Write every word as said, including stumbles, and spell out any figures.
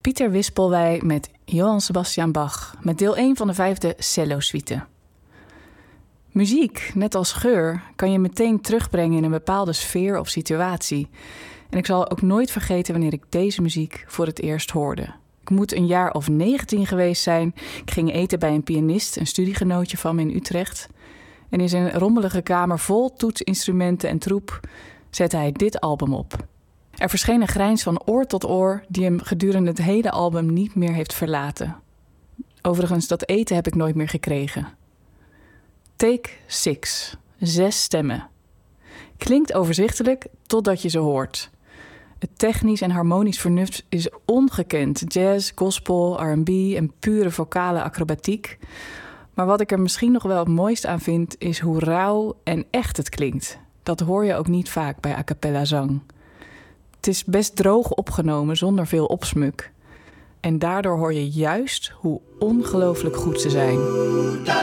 Pieter Wispelwey met Johann Sebastian Bach, met deel één van de vijfde cello-suite. Muziek, net als geur, kan je meteen terugbrengen in een bepaalde sfeer of situatie. En ik zal ook nooit vergeten wanneer ik deze muziek voor het eerst hoorde. Ik moet een jaar of negentien geweest zijn. Ik ging eten bij een pianist, een studiegenootje van me in Utrecht. En in zijn rommelige kamer vol toetsinstrumenten en troep zette hij dit album op. Er verscheen een grijns van oor tot oor die hem gedurende het hele album niet meer heeft verlaten. Overigens, dat eten heb ik nooit meer gekregen. Take Six. Zes stemmen. Klinkt overzichtelijk totdat je ze hoort. Het technisch en harmonisch vernuft is ongekend. Jazz, gospel, R en B en pure vocale acrobatiek. Maar wat ik er misschien nog wel het mooist aan vind, is hoe rauw en echt het klinkt. Dat hoor je ook niet vaak bij a cappella zang. Het is best droog opgenomen, zonder veel opsmuk. En daardoor hoor je juist hoe ongelooflijk goed ze zijn.